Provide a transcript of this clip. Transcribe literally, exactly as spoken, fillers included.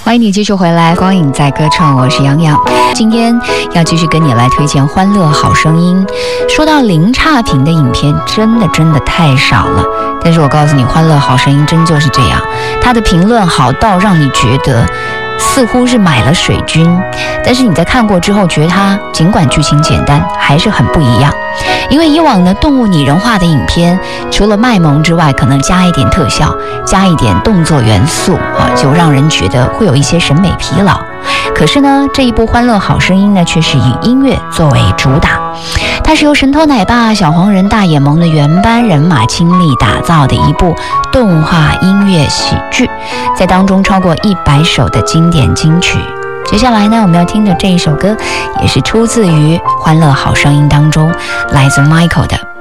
欢迎你继续回来，光影在歌唱，我是杨洋。今天要继续跟你来推荐《欢乐好声音》。说到零差评的影片，真的真的太少了。但是我告诉你，《欢乐好声音》真就是这样，它的评论好到让你觉得似乎是买了水军，但是你在看过之后，觉得它尽管剧情简单，还是很不一样。因为以往呢，动物拟人化的影片，除了卖萌之外，可能加一点特效，加一点动作元素啊，就让人觉得会有一些审美疲劳。可是呢，这一部《欢乐好声音》呢，却是以音乐作为主打。它是由神偷奶爸、小黄人、大眼萌的原班人马倾力打造的一部动画音乐喜剧，在当中超过一百首的经典金曲。接下来呢，我们要听的这一首歌，也是出自于《欢乐好声音》当中，来自 Michael 的